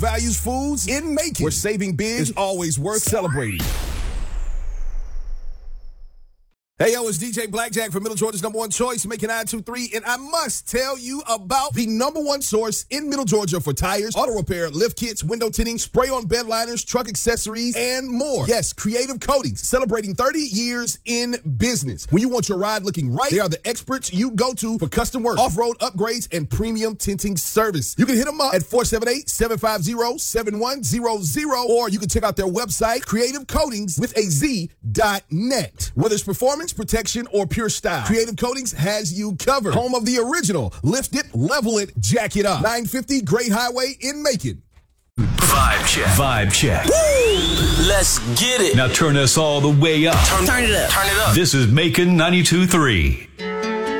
Values Foods in Macon, where saving big is always worth celebrating. Hey, yo, it's DJ Blackjack from Middle Georgia's #1 choice, Macon 923, and I must tell you about the #1 source in Middle Georgia for tires, auto repair, lift kits, window tinting, spray-on bed liners, truck accessories, and more. Yes, Creative Coatings, celebrating 30 years in business. When you want your ride looking right, they are the experts you go to for custom work, off-road upgrades, and premium tinting service. You can hit them up at 478-750-7100, or you can check out their website, creativecoatings.net. Whether it's performance, protection, or pure style, Creative Coatings has you covered. Home of the original. Lift it, level it, jack it up. 950 Great Highway in Macon. Vibe check. Vibe check. Woo! Let's get it. Now turn us all the way up. Turn it up. Turn it up. This is Macon 92.3.